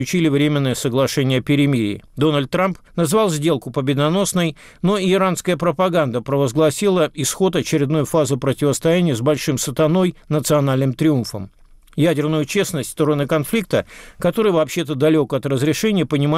заключили временное соглашение о перемирии. Дональд Трамп назвал сделку победоносной, но иранская пропаганда провозгласила исход очередной фазы противостояния с большим сатаной национальным триумфом. Ядерную честность стороны конфликта, который вообще-то далек от разрешения, понимают